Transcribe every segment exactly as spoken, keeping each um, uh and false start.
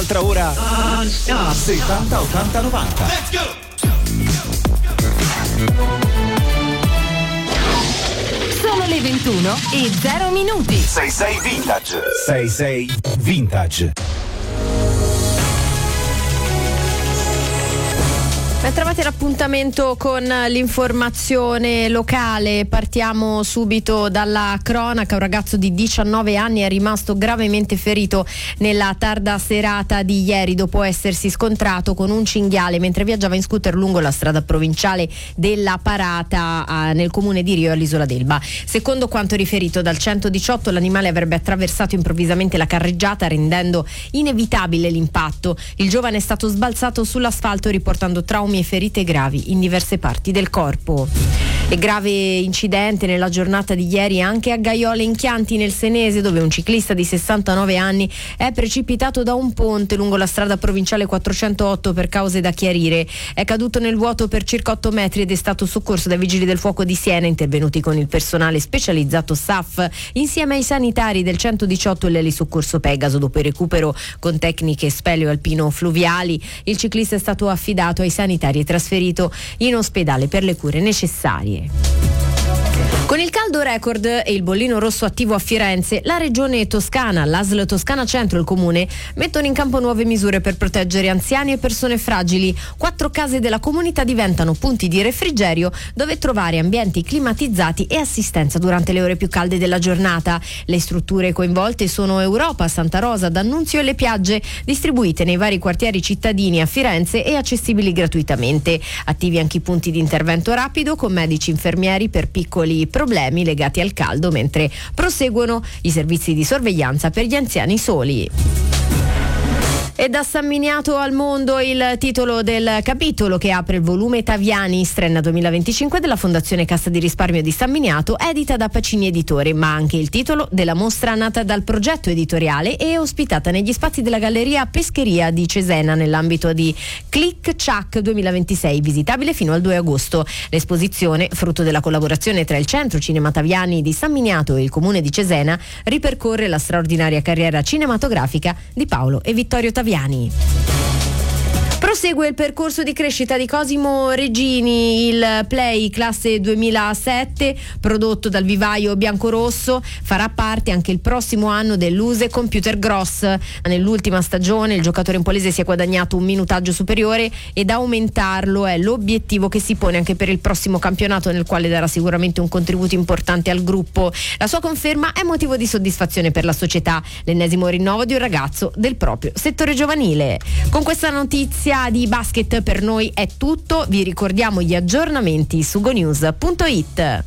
un'altra ora settanta ottanta novanta. Let's go! Sono le ventuno e zero minuti. sei sei Vintage. sei sei Vintage. Ben trovati l'appuntamento con l'informazione locale. Partiamo subito dalla cronaca. Un ragazzo di diciannove anni è rimasto gravemente ferito nella tarda serata di ieri dopo essersi scontrato con un cinghiale mentre viaggiava in scooter lungo la strada provinciale della Parata a, nel comune di Rio all'Isola d'Elba. Secondo quanto riferito dal centodiciotto, l'animale avrebbe attraversato improvvisamente la carreggiata rendendo inevitabile l'impatto. Il giovane è stato sbalzato sull'asfalto riportando traumi e ferite gravi in diverse parti del corpo. E grave incidente nella giornata di ieri anche a Gaiole in Chianti nel Senese, dove un ciclista di sessantanove anni è precipitato da un ponte lungo la strada provinciale quattrocentotto per cause da chiarire. È caduto nel vuoto per circa otto metri ed è stato soccorso dai vigili del fuoco di Siena, intervenuti con il personale specializzato S A F insieme ai sanitari del centodiciotto e l'elisoccorso Pegaso. Dopo il recupero con tecniche speleo-alpino fluviali, il ciclista è stato affidato ai sanitari e trasferito in ospedale per le cure necessarie. Con il caldo record e il bollino rosso attivo a Firenze, la regione toscana, l'A S L Toscana Centro e il comune mettono in campo nuove misure per proteggere anziani e persone fragili. Quattro case della comunità diventano punti di refrigerio dove trovare ambienti climatizzati e assistenza durante le ore più calde della giornata. Le strutture coinvolte sono Europa, Santa Rosa, D'Annunzio e Le Piagge, distribuite nei vari quartieri cittadini a Firenze e accessibili gratuitamente. Attivi anche i punti di intervento rapido con medici infermieri per piccoli problemi legati al caldo, mentre proseguono i servizi di sorveglianza per gli anziani soli. E da San Miniato al mondo il titolo del capitolo che apre il volume Taviani Strenna duemilaventicinque della Fondazione Cassa di Risparmio di San Miniato, edita da Pacini Editore, ma anche il titolo della mostra nata dal progetto editoriale e ospitata negli spazi della Galleria Pescheria di Cesena nell'ambito di Click Chuck duemilaventisei, visitabile fino al due agosto. L'esposizione, frutto della collaborazione tra il Centro Cinema Taviani di San Miniato e il Comune di Cesena, ripercorre la straordinaria carriera cinematografica di Paolo e Vittorio Taviani. Prosegue il percorso di crescita di Cosimo Regini, il Play classe duemilasette, prodotto dal vivaio biancorosso, farà parte anche il prossimo anno dell'Use Computer Gross. Nell'ultima stagione il giocatore empolese si è guadagnato un minutaggio superiore ed aumentarlo è l'obiettivo che si pone anche per il prossimo campionato, nel quale darà sicuramente un contributo importante al gruppo. La sua conferma è motivo di soddisfazione per la società, l'ennesimo rinnovo di un ragazzo del proprio settore giovanile. Con questa notizia di basket per noi è tutto, vi ricordiamo gli aggiornamenti su gonews punto it.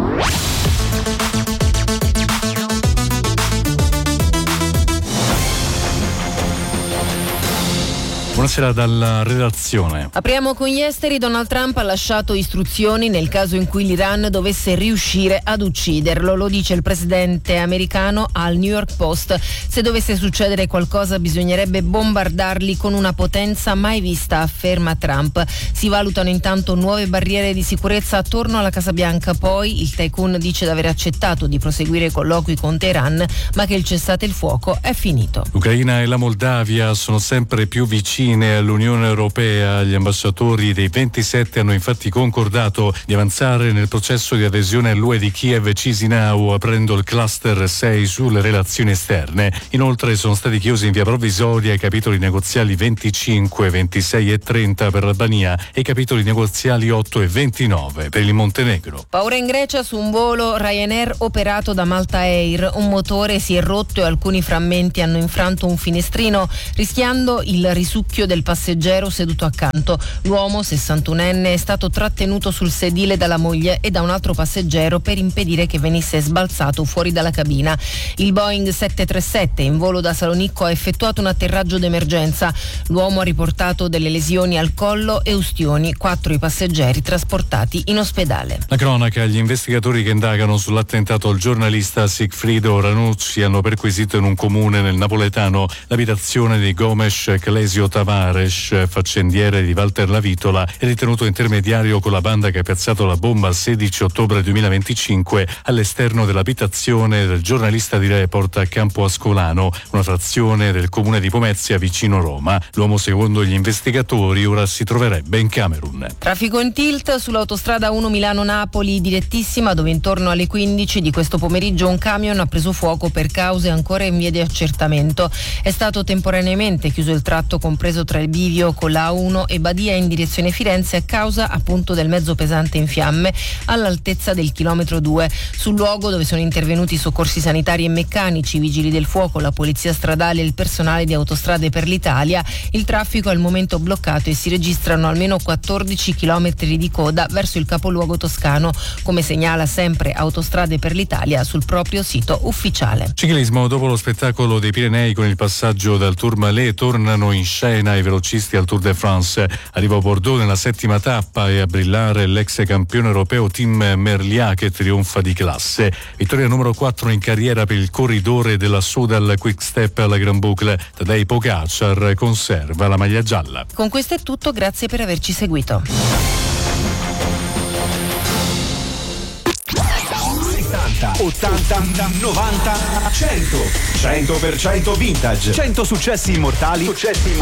Buonasera dalla redazione. Apriamo con gli esteri. Donald Trump ha lasciato istruzioni nel caso in cui l'Iran dovesse riuscire ad ucciderlo. Lo dice il presidente americano al New York Post. Se dovesse succedere qualcosa bisognerebbe bombardarli con una potenza mai vista, afferma Trump. Si valutano intanto nuove barriere di sicurezza attorno alla Casa Bianca. Poi il tycoon dice di aver accettato di proseguire i colloqui con Teheran, ma che il cessate il fuoco è finito. L'Ucraina e la Moldavia sono sempre più vicine all'Unione Europea. Gli ambasciatori dei ventisette hanno infatti concordato di avanzare nel processo di adesione all'U E di Kiev e Chisinau, aprendo il cluster sei sulle relazioni esterne. Inoltre sono stati chiusi in via provvisoria i capitoli negoziali venticinque, ventisei e trenta per l'Albania e i capitoli negoziali otto e ventinove per il Montenegro. Paura in Grecia su un volo Ryanair operato da Malta Air. Un motore si è rotto e alcuni frammenti hanno infranto un finestrino, rischiando il risucchio del passeggero seduto accanto. L'uomo, sessantunenne, è stato trattenuto sul sedile dalla moglie e da un altro passeggero per impedire che venisse sbalzato fuori dalla cabina. Il Boeing sette tre sette in volo da Salonicco ha effettuato un atterraggio d'emergenza. L'uomo ha riportato delle lesioni al collo e ustioni, quattro i passeggeri trasportati in ospedale. La cronaca: gli investigatori che indagano sull'attentato al giornalista Sigfrido Ranucci hanno perquisito in un comune nel napoletano l'abitazione di Gomes Clesio Taranto, Tavares, faccendiere di Walter Lavitola, è ritenuto intermediario con la banda che ha piazzato la bomba il sedici ottobre duemilaventicinque all'esterno dell'abitazione del giornalista di Report a Campo Ascolano, una frazione del comune di Pomezia vicino Roma. L'uomo, secondo gli investigatori, ora si troverebbe in Camerun. Traffico in tilt sull'autostrada uno Milano-Napoli direttissima, dove intorno alle quindici di questo pomeriggio un camion ha preso fuoco per cause ancora in via di accertamento. È stato temporaneamente chiuso il tratto compreso tra il bivio con la A uno e Badia in direzione Firenze a causa appunto del mezzo pesante in fiamme all'altezza del chilometro due. Sul luogo, dove sono intervenuti soccorsi sanitari e meccanici, vigili del fuoco, la polizia stradale e il personale di Autostrade per l'Italia, il traffico è al momento bloccato e si registrano almeno quattordici chilometri di coda verso il capoluogo toscano, come segnala sempre Autostrade per l'Italia sul proprio sito ufficiale. Ciclismo: dopo lo spettacolo dei Pirenei con il passaggio dal Tourmalet, tornano in scena i velocisti al Tour de France. Arriva a Bordeaux nella settima tappa e a brillare l'ex campione europeo Tim Merlier, che trionfa di classe. Vittoria numero quattro in carriera per il corridore della Soudal Quick Step alla Gran Boucle. Tadej Pogacar conserva la maglia gialla. Con questo è tutto, grazie per averci seguito. ottanta, novanta, cento. cento per cento vintage. cento successi immortali. Successi immortali.